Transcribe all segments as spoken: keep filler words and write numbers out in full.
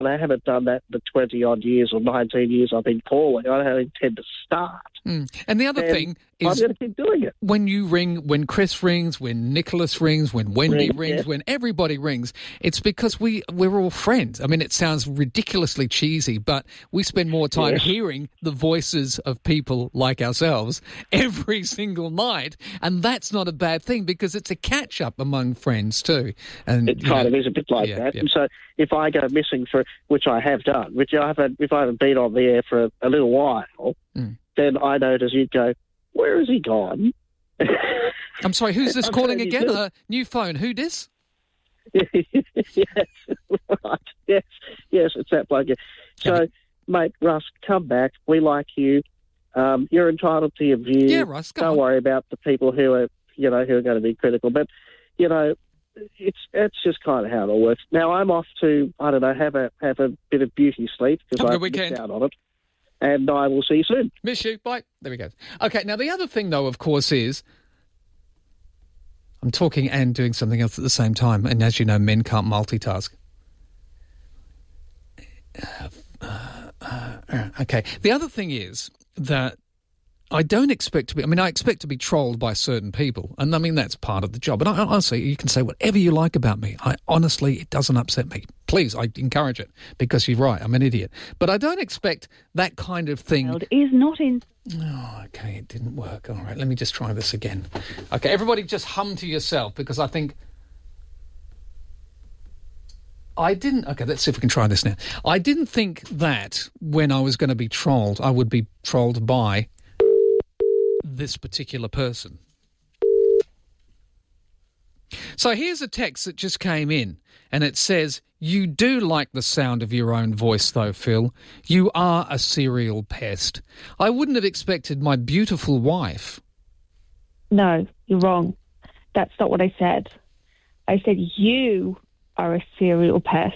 and I haven't done that for twenty-odd years or nineteen years I've been calling. I don't intend to start. Mm. And the other and thing is... I'm going to keep doing it. When you ring, when Chris rings, when Nicholas rings, when Wendy Ring, rings, yes. when everybody rings, it's because we, we're all friends. I mean, it sounds ridiculously cheesy, but we spend more time Yes. hearing the voices of people like ourselves every single night, and that's not a bad thing because it's a catch-up among friends too. And It you kind know, of is a bit like yeah, that. yeah. And so if I go missing for, which I have done, which I haven't, if I haven't been on the air for a, a little while, Mm. then I notice you'd go, where has he gone? I'm sorry, who's this I'm calling glad you again? do. Uh, new phone, who dis? yes, right. Yes, yes, it's that bloke. So, Okay. mate, Russ, come back. We like you. Um, you're entitled to your view. Yeah, Russ, come Don't on. worry about the people who are, you know, who are going to be critical. But, you know, it's it's just kind of how it all works. Now I'm off to, I don't know, have a have a bit of beauty sleep because Have a I good missed weekend. out on it. And I will see you soon. Miss you. Bye. There we go. Okay, now the other thing, though, of course, is I'm talking and doing something else at the same time. And as you know, men can't multitask. Uh, uh, uh, okay. The other thing is that I don't expect to be... I mean, I expect to be trolled by certain people. And, I mean, that's part of the job. And I, honestly, you can say whatever you like about me. I honestly, it doesn't upset me. Please, I encourage it because you're right. I'm an idiot. But I don't expect that kind of thing... Is not in... Oh, okay, it didn't work. All right, let me just try this again. Okay, everybody just hum to yourself because I think... I didn't... Okay, let's see if we can try this now. I didn't think that when I was going to be trolled, I would be trolled by this particular person. So here's a text that just came in, and it says, "You do like the sound of your own voice, though, Phil. You are a serial pest. I wouldn't have expected my beautiful wife..." No, you're wrong. That's not what I said. I said you are a serial pest.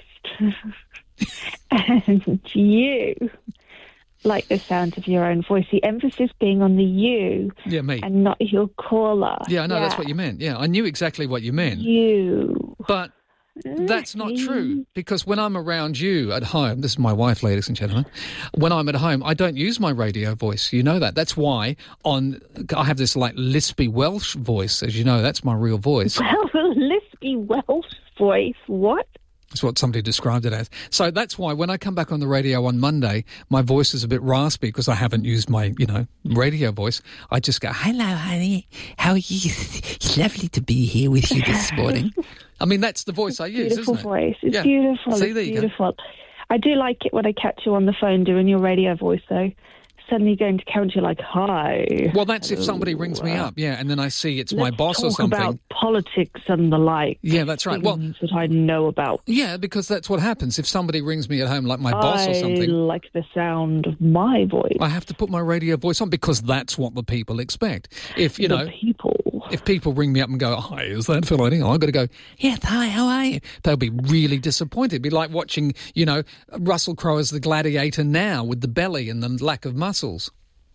And you like the sound of your own voice. The emphasis being on the you Yeah, me. and not your caller. Yeah, I know, that's what you meant. Yeah, I knew exactly what you meant. You. But that's not true, because when I'm around you at home, this is my wife, ladies and gentlemen, when I'm at home, I don't use my radio voice. You know that. That's why on I have this, like, lispy Welsh voice, as you know. That's my real voice. Well, lispy Welsh voice. What? That's what somebody described it as. So that's why when I come back on the radio on Monday, my voice is a bit raspy because I haven't used my, you know, radio voice. I just go, "Hello, honey. How are you? It's lovely to be here with you this morning." I mean, that's the voice I use, Beautiful isn't it? voice. It's Yeah. beautiful. See, it's there you go. beautiful. I do like it when I catch you on the phone doing your radio voice, though. Suddenly going to count you like, "Hi." Well, that's if somebody rings me up, yeah, and then I see it's my Let's boss or talk something. about politics and the like. Yeah, that's right. Well, Things that I know about. yeah, because that's what happens. If somebody rings me at home, like my boss I or something, like the sound of my voice. I have to put my radio voice on because that's what the people expect. If, you the know, people. if people ring me up and go, "Hi, is that Phil O'Neill?" I've got to go, "Yes, hi, how are you?" They'll be really disappointed. It'd be like watching, you know, Russell Crowe as the gladiator now with the belly and the lack of muscles.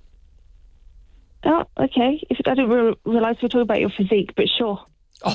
Oh, okay. If I didn't re- realise we were talking about your physique, but sure. Oh.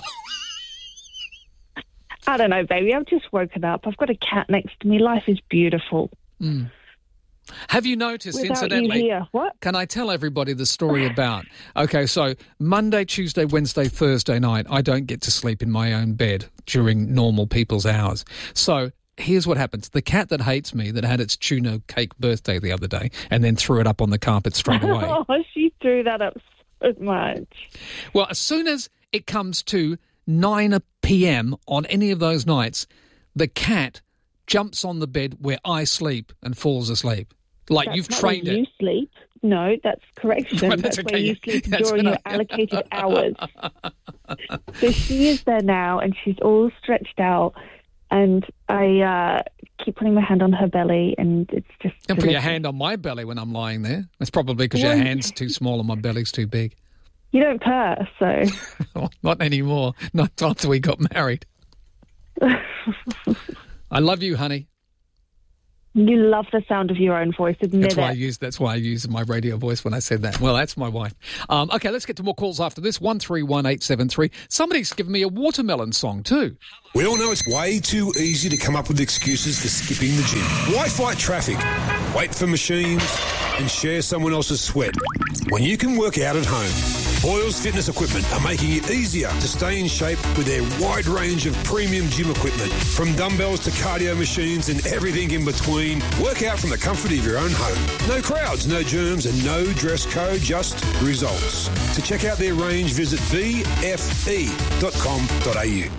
I don't know, baby. I've just woken up. I've got a cat next to me. Life is beautiful. Mm. Have you noticed, Without incidentally... you here. What? Can I tell everybody the story about... Okay, so Monday, Tuesday, Wednesday, Thursday night, I don't get to sleep in my own bed during normal people's hours. So here's what happens. The cat that hates me, that had its tuna cake birthday the other day and then threw it up on the carpet straight away. Oh, she threw that up so much. Well, as soon as it comes to nine p.m. on any of those nights, the cat jumps on the bed where I sleep and falls asleep. Like That's you've not trained where it. you sleep. No, that's correction. Well, that's that's where okay. you sleep That's during what your I- allocated hours. So she is there now, and she's all stretched out, and I uh, keep putting my hand on her belly, and it's just... Don't put your delicious. hand on my belly when I'm lying there. That's probably because your Well, hand's too small and my belly's too big. You don't purr, so... Not anymore. Not after we got married. I love you, honey. You love the sound of your own voice, admit That's it. why I use. That's why I use my radio voice when I said that. Well, that's my wife. Um, okay, let's get to more calls after this. One three one eight seven three. Somebody's given me a watermelon song too. We all know it's way too easy to come up with excuses for skipping the gym. Why fight traffic, wait for machines, and share someone else's sweat when you can work out at home? Boyle's Fitness Equipment are making it easier to stay in shape with their wide range of premium gym equipment. From dumbbells to cardio machines and everything in between, work out from the comfort of your own home. No crowds, no germs, and no dress code, just results. To check out their range, visit v f e dot com dot a u.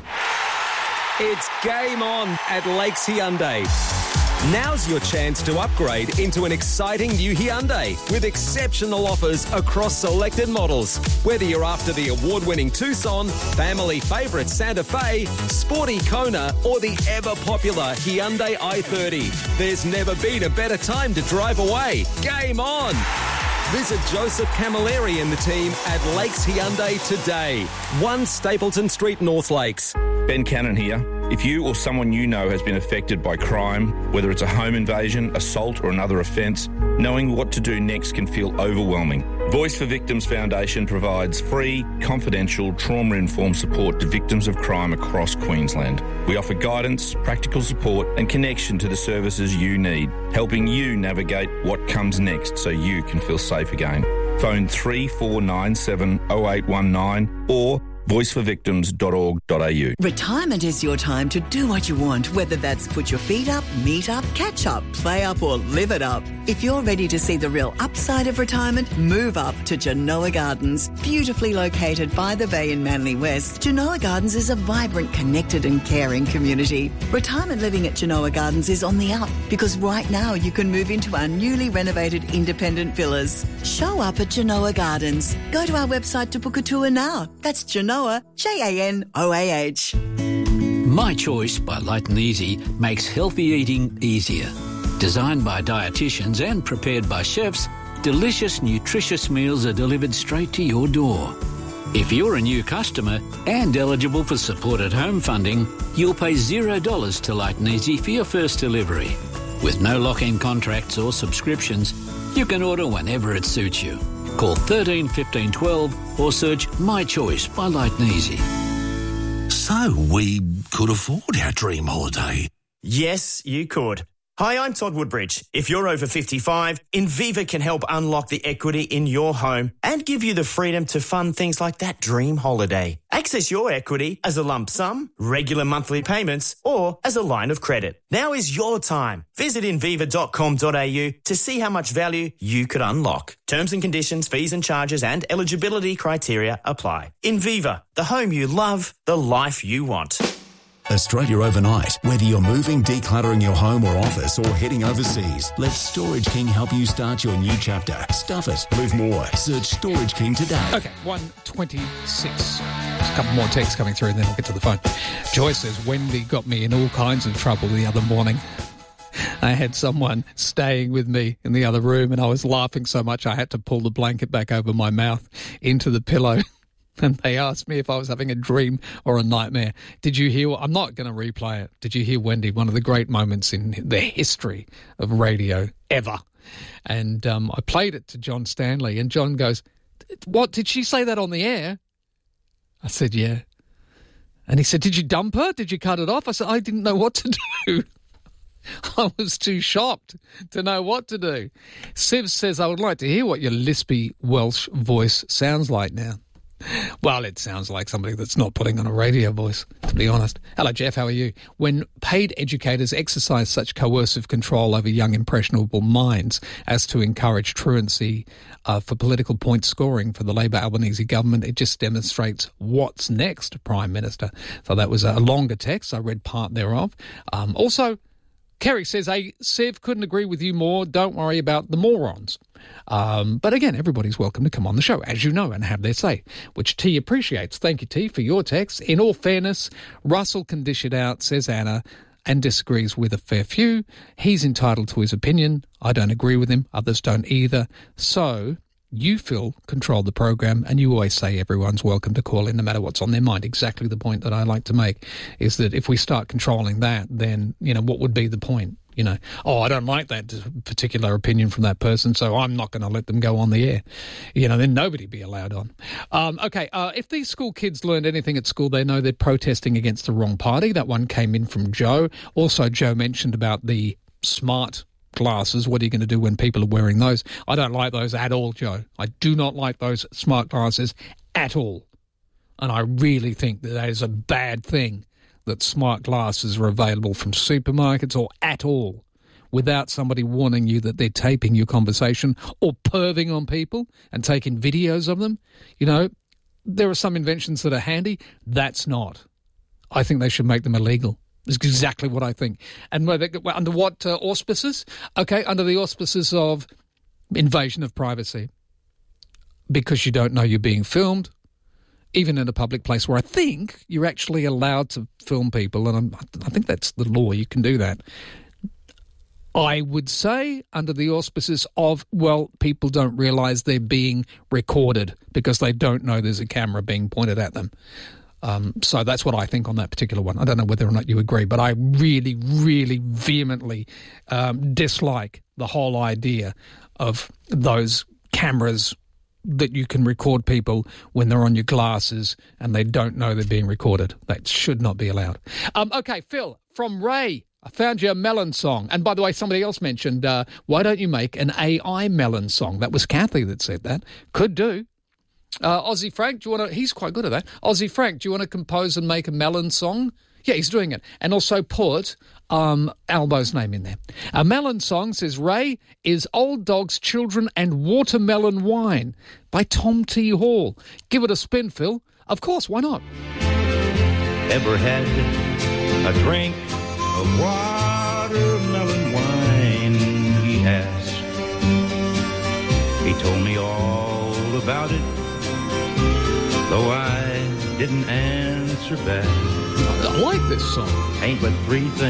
It's game on at Lakes Hyundai. Now's your chance to upgrade into an exciting new Hyundai with exceptional offers across selected models. Whether you're after the award-winning Tucson, family favourite Santa Fe, sporty Kona, or the ever-popular Hyundai i thirty, there's never been a better time to drive away. Game on! Visit Joseph Camilleri and the team at Lakes Hyundai today. one Stapleton Street, North Lakes. Ben Cannon here. If you or someone you know has been affected by crime, whether it's a home invasion, assault or another offence, knowing what to do next can feel overwhelming. Voice for Victims Foundation provides free, confidential, trauma-informed support to victims of crime across Queensland. We offer guidance, practical support and connection to the services you need, helping you navigate what comes next so you can feel safe again. Phone three four nine seven oh eight one nine or voice for victims dot org dot a u. Retirement is your time to do what you want, whether that's put your feet up, meet up, catch up, play up or live it up. If you're ready to see the real upside of retirement, move up to Genoa Gardens. Beautifully located by the bay in Manly West, Genoa Gardens is a vibrant, connected and caring community. Retirement living at Genoa Gardens is on the up because right now you can move into our newly renovated independent villas. Show up at Genoa Gardens. Go to our website to book a tour now. That's Genoa, J A N O A H. My Choice by Light and Easy makes healthy eating easier. Designed by dietitians and prepared by chefs, delicious, nutritious meals are delivered straight to your door. If you're a new customer and eligible for Support at Home funding, you'll pay zero dollars to Light and Easy for your first delivery. With no lock-in contracts or subscriptions, you can order whenever it suits you. Call thirteen fifteen twelve or search My Choice by Light and Easy. So we could afford our dream holiday. Yes, you could. Hi, I'm Todd Woodbridge. If you're over fifty-five, Inviva can help unlock the equity in your home and give you the freedom to fund things like that dream holiday. Access your equity as a lump sum, regular monthly payments, or as a line of credit. Now is your time. Visit inviva dot com dot a u to see how much value you could unlock. Terms and conditions, fees and charges and eligibility criteria apply. Inviva, the home you love, the life you want. Australia overnight. Whether you're moving, decluttering your home or office, or heading overseas, let Storage King help you start your new chapter. Stuff it. Move more. Search Storage King today. Okay, one twenty-six. There's a couple more texts coming through and then we'll get to the phone. Joyce says, Wendy got me in all kinds of trouble the other morning. I had someone staying with me in the other room and I was laughing so much I had to pull the blanket back over my mouth into the pillow. And they asked me if I was having a dream or a nightmare. Did you hear? I'm not going to replay it. Did you hear Wendy? One of the great moments in the history of radio ever. And um, I played it to John Stanley. And John goes, what, did she say that on the air? I said, yeah. And he said, did you dump her? Did you cut it off? I said, I didn't know what to do. I was too shocked to know what to do. Siv says, I would like to hear what your lispy Welsh voice sounds like now. Well, it sounds like somebody that's not putting on a radio voice, to be honest. Hello, Jeff, how are you? When paid educators exercise such coercive control over young, impressionable minds as to encourage truancy uh, for political point scoring for the Labor Albanese government, it just demonstrates what's next, Prime Minister. So that was a longer text. I read part thereof. Um, also, Kerry says, hey, Sev, couldn't agree with you more. Don't worry about the morons. Um, but again, everybody's welcome to come on the show, as you know, and have their say, which T appreciates. Thank you, T, for your text. In all fairness, Russell can dish it out, says Anna, and disagrees with a fair few. He's entitled to his opinion. I don't agree with him. Others don't either. So you, Phil, control the program, and you always say everyone's welcome to call in no matter what's on their mind. Exactly the point that I like to make is that if we start controlling that, then, you know, what would be the point? You know, oh, I don't like that particular opinion from that person, so I'm not going to let them go on the air. You know, then nobody be allowed on. Um, okay, uh, if these school kids learned anything at school, they know they're protesting against the wrong party. That one came in from Joe. Also, Joe mentioned about the smart glasses. What are you going to do when people are wearing those? I don't like those at all, Joe. I do not like those smart glasses at all. And I really think that that is a bad thing, that smart glasses are available from supermarkets or at all without somebody warning you that they're taping your conversation or perving on people and taking videos of them. You know, there are some inventions that are handy. That's not. I think they should make them illegal. That's exactly what I think. And under what uh, auspices? Okay, under the auspices of invasion of privacy. Because you don't know you're being filmed, even in a public place where I think you're actually allowed to film people, and I'm, I think that's the law, you can do that. I would say under the auspices of, well, people don't realise they're being recorded because they don't know there's a camera being pointed at them. Um, so that's what I think on that particular one. I don't know whether or not you agree, but I really, really vehemently um, dislike the whole idea of those cameras that you can record people when they're on your glasses and they don't know they're being recorded. That should not be allowed. Um, okay, Phil, from Ray, I found you a Melon song. And by the way, somebody else mentioned, uh, why don't you make an A I Melon song? That was Kathy that said that. Could do. Uh, Aussie Frank, do you want to... He's quite good at that. Aussie Frank, do you want to compose and make a Melon song? Yeah, he's doing it. And also put um, Albo's name in there. A Melon song, says Ray, is Old Dogs, Children and Watermelon Wine by Tom T. Hall. Give it a spin, Phil. Of course, why not? Ever had a drink of watermelon wine? He has. He told me all about it, though I didn't answer back. I like this song. Ain't but three things